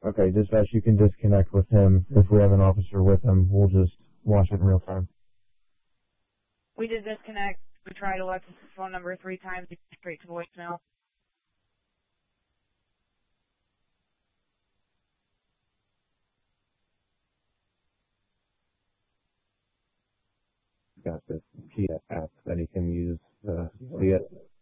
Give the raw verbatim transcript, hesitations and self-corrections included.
Okay, dispatch, you can disconnect with him. If we have an officer with him, we'll just watch it in real time. We did disconnect. We tried Alexis' phone number three times, straight to voicemail. Got this Kia app that he can use to see it.